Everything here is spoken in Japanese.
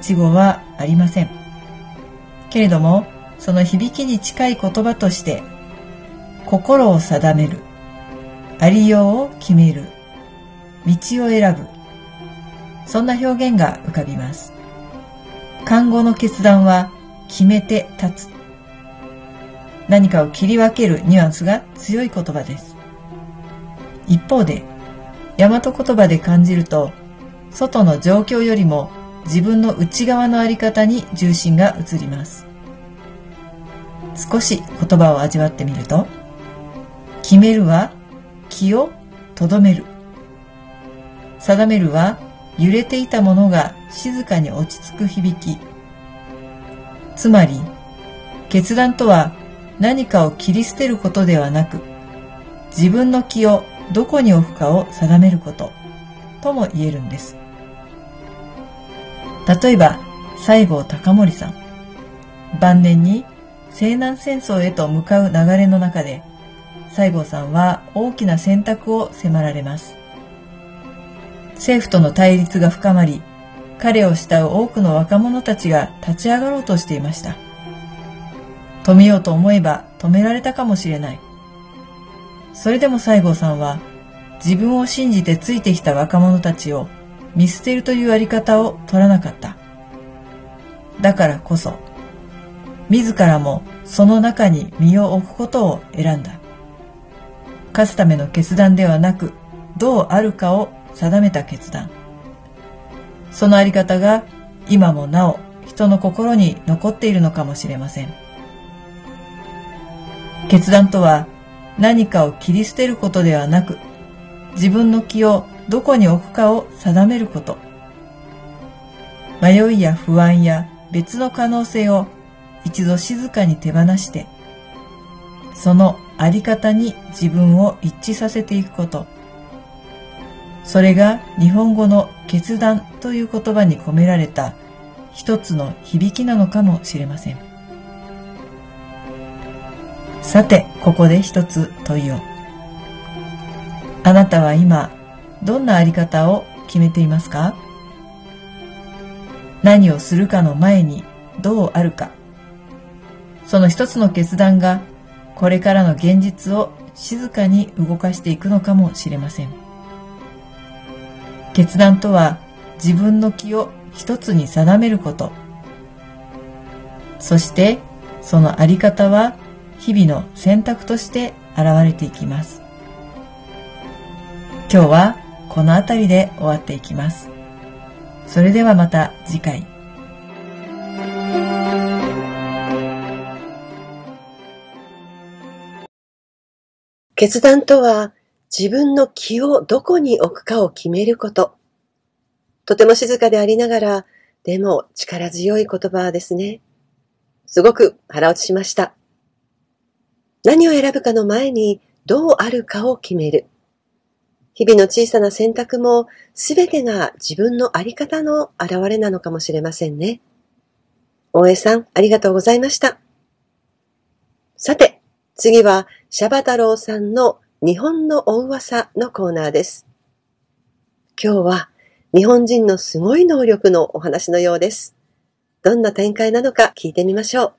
一語はありません。けれども、その響きに近い言葉として、心を定める、ありようを決める、道を選ぶ、そんな表現が浮かびます。漢語の決断は決めて立つ。何かを切り分けるニュアンスが強い言葉です。一方で、大和言葉で感じると、外の状況よりも自分の内側のあり方に重心が移ります。少し言葉を味わってみると、決めるは気をとどめる。定めるは揺れていたものが静かに落ち着く響き。つまり、決断とは何かを切り捨てることではなく、自分の気をどこに置くかを定めることとも言えるんです。例えば、西郷隆盛さん。晩年に西南戦争へと向かう流れの中で、西郷さんは大きな選択を迫られます。政府との対立が深まり、彼を慕う多くの若者たちが立ち上がろうとしていました。止めようと思えば止められたかもしれない。それでも西郷さんは、自分を信じてついてきた若者たちを見捨てるというあり方を取らなかった。だからこそ、自らもその中に身を置くことを選んだ。勝つための決断ではなく、どうあるかを定めた決断。そのあり方が今もなお人の心に残っているのかもしれません。決断とは何かを切り捨てることではなく、自分の気をどこに置くかを定めること。迷いや不安や別の可能性を一度静かに手放して、そのあり方に自分を一致させていくこと。それが日本語の決断という言葉に込められた一つの響きなのかもしれません。さて、ここで一つ問いを。あなたは今、どんなあり方を決めていますか？何をするかの前にどうあるか。その一つの決断が、これからの現実を静かに動かしていくのかもしれません。決断とは、自分の気を一つに定めること。そして、そのあり方は、日々の選択として現れていきます。今日はこの辺りで終わっていきます。それではまた次回。 決断とは自分の気をどこに置くかを決めること。とても静かでありながら、でも力強い言葉ですね。すごく腹落ちしました。何を選ぶかの前にどうあるかを決める。日々の小さな選択もすべてが自分のあり方の表れなのかもしれませんね。大江さん、ありがとうございました。さて、次はシャバ太郎さんの日本のお噂のコーナーです。今日は日本人のすごい能力のお話のようです。どんな展開なのか聞いてみましょう。